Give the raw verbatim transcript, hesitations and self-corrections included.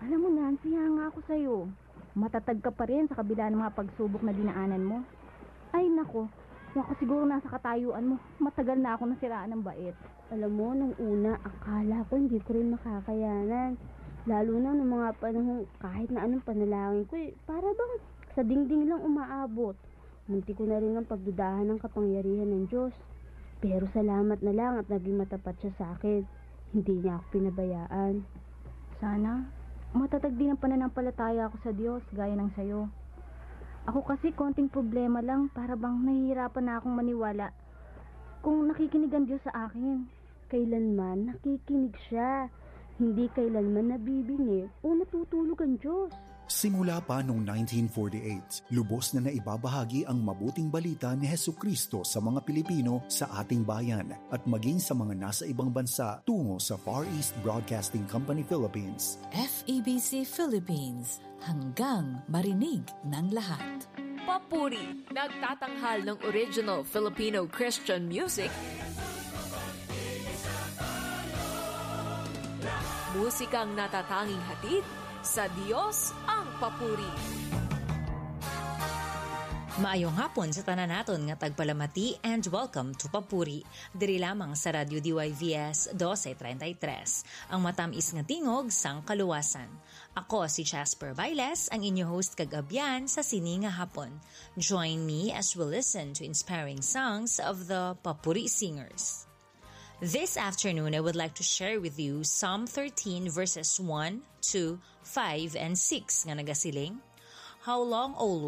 Alam mo, Nancy, hanga ako sa'yo. Matatag ka pa rin sa kabila ng mga pagsubok na dinaanan mo. Ay nako, ako siguro nasa katayuan mo. Matagal na ako nasiraan ng bait. Alam mo, nung una, akala ko hindi ko rin makakayanan. Lalo na nung mga panahon, kahit na anong panalangin ko eh, para bang sa dingding lang umaabot. Munti ko na rin ang pagdudahan ng kapangyarihan ng Diyos. Pero salamat na lang at naging matapat siya sa akin. Hindi niya ako pinabayaan. Sana matatag din ang pananampalataya ako sa Diyos gaya ng sayo. Ako kasi konting problema lang, para bang nahihirapan na akong maniwala kung nakikinig ang Diyos sa akin. Kailanman nakikinig siya, hindi kailanman nabibingi o natutulog ang Diyos. Simula pa noong nineteen forty-eight, lubos na naibabahagi ang mabuting balita ni Hesukristo sa mga Pilipino sa ating bayan at maging sa mga nasa ibang bansa tungo sa Far East Broadcasting Company Philippines. F E B C Philippines, hanggang marinig ng lahat. Papuri, nagtatanghal ng original Filipino Christian music. Musikang natatanging hatid sa Diyos ang papuri. Maayong hapon sa tanan naton nga tagpalamati and welcome to Papuri. Diri lamang sa Radio D Y V S twelve thirty-three, ang matamis nga tingog sang kaluwasan. Ako si Jasper Bailes, ang inyo host kagabian sa sini nga hapon. Join me as we listen to inspiring songs of the Papuri singers. This afternoon, I would like to share with you Psalm thirteen verses one, two, five, and six nga nagasiling. How long, O